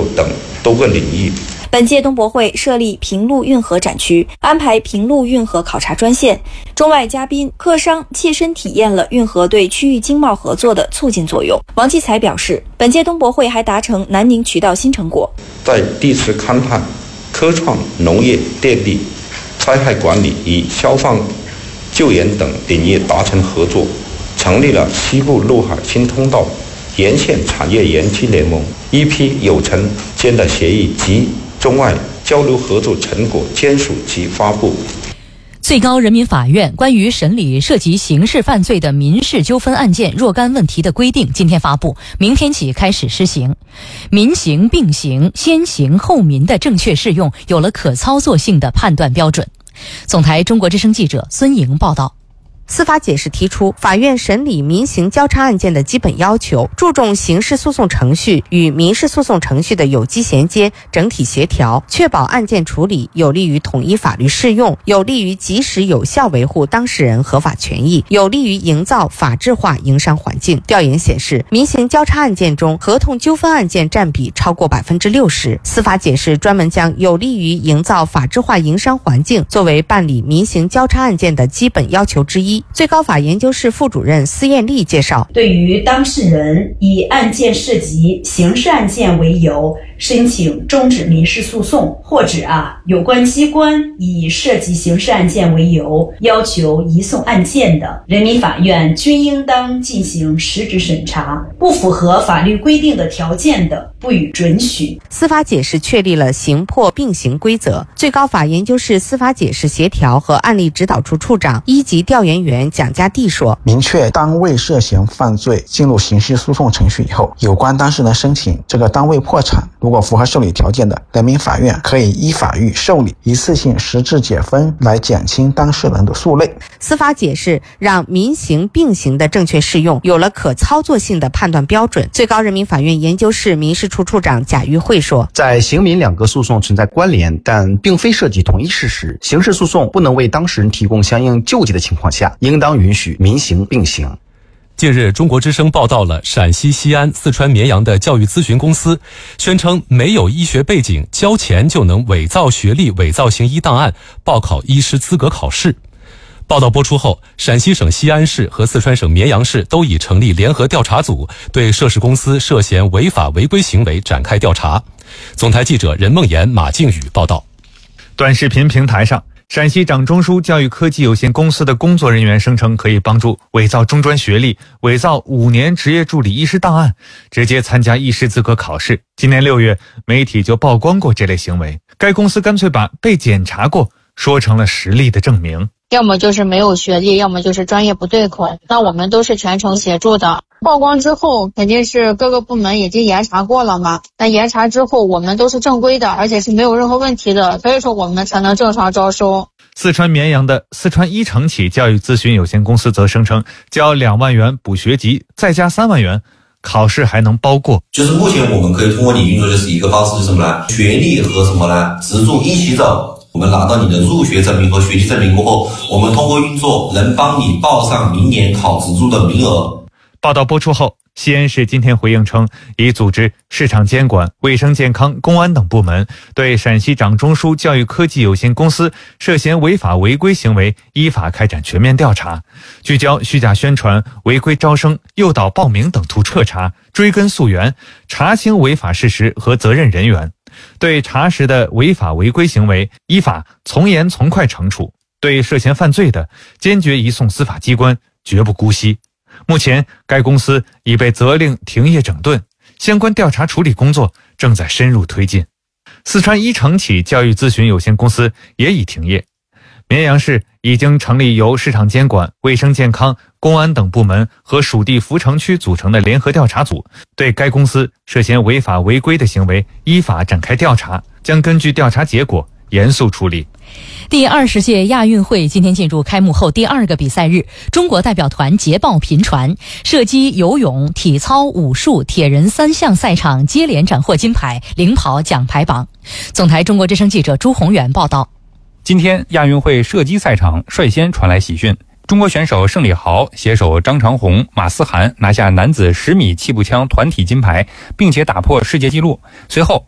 等多个领域。 本届冬博会设立平陆运河展区，安排平陆运河考察专线，中外嘉宾、客商切身体验了运河对区域经贸合作的促进作用。王继才表示，本届冬博会还达成南宁渠道新成果， 在地质勘探、科创、农业、电力、灾害管理与消防救援等领域达成合作，成立了西部陆海新通道沿线产业园区联盟，一批有城间的协议及中外交流合作成果签署及发布。 最高人民法院关于审理涉及刑事犯罪的民事纠纷案件若干问题的规定今天发布，明天起开始施行。民刑并行、先刑后民的正确适用有了可操作性的判断标准。总台中国之声记者孙莹报道。 司法解释提出，法院审理民刑交叉案件的基本要求，注重刑事诉讼程序与民事诉讼程序的有机衔接、整体协调，确保案件处理有利于统一法律适用，有利于及时有效维护当事人合法权益，有利于营造法治化营商环境。调研显示，民刑交叉案件中合同纠纷案件占比超过60%。司法解释专门将有利于营造法治化营商环境作为办理民刑交叉案件的基本要求之一。最高法研究室副主任司艳丽介绍， 对于当事人以案件涉及刑事案件为由申请终止民事诉讼，或者有关机关以涉及刑事案件为由要求移送案件的，人民法院均应当进行实质审查，不符合法律规定的条件的，不予准许。 司法解释确立了刑破并行规则。最高法研究室司法解释协调和案例指导处处长、一级调研员蒋家地说， 明确单位涉嫌犯罪进入刑事诉讼程序以后，有关当事人申请这个单位破产，如果符合受理条件的，人民法院可以依法予受理，一次性实质解分来减轻当事人的诉累。 司法解释让民刑并行的正确适用有了可操作性的判断标准。最高人民法院研究室民事处处长贾玉慧说， 在刑民两个诉讼存在关联，但并非涉及同一事实，刑事诉讼不能为当事人提供相应救济的情况下，应当允许民刑并行。 近日，中国之声报道了陕西西安、四川绵阳的教育咨询公司宣称没有医学背景，交钱就能伪造学历、伪造行医档案，报考医师资格考试。报道播出后，陕西省西安市和四川省绵阳市都已成立联合调查组，对涉事公司涉嫌违法违规行为展开调查。总台记者任梦妍、马靖宇报道。 短视频平台上，陕西掌中枢教育科技有限公司的工作人员声称可以帮助伪造中专学历、伪造5年执业助理医师档案，直接参加医师资格考试。今年6月，媒体就曝光过这类行为，该公司干脆把被检查过说成了实力的证明。 要么就是没有学历，要么就是专业不对口，那我们都是全程协助的。曝光之后肯定是各个部门已经严查过了嘛，那严查之后我们都是正规的，而且是没有任何问题的，所以说我们才能正常招收。 四川绵阳的四川一城企教育咨询有限公司则声称，交2万元补学籍，再加3万元，考试还能包过。 就是目前我们可以通过你运作就是一个方式是什么呢？学历和什么呢？资助一起走。我们拿到你的入学证明和学习证明过后，我们通过运作能帮你报上明年考资助的名额。 报道播出后，西安市今天回应称，已组织市场监管、卫生健康、公安等部门对陕西掌中枢教育科技有限公司涉嫌违法违规行为依法开展全面调查，聚焦虚假宣传、违规招生、诱导报名等图彻查，追根溯源，查清违法事实和责任人员。对查实的违法违规行为，依法从严从快惩处；对涉嫌犯罪的，坚决移送司法机关，绝不姑息。目前，该公司已被责令停业整顿，相关调查处理工作正在深入推进。四川一城企教育咨询有限公司也已停业。绵阳市已经成立由市场监管、卫生健康、公安等部门和属地扶城区组成的联合调查组，对该公司涉嫌违法违规的行为依法展开调查，将根据调查结果严肃处理。 第20届亚运会今天进入开幕后第2个比赛日，中国代表团捷报频传，射击、游泳、体操、武术、铁人3项赛场接连斩获金牌，领跑奖牌榜。总台中国之声记者朱宏远报道。 今天亚运会射击赛场率先传来喜讯，中国选手盛礼豪携手张长虹、马思涵拿下男子10米气步枪团体金牌，并且打破世界纪录。随后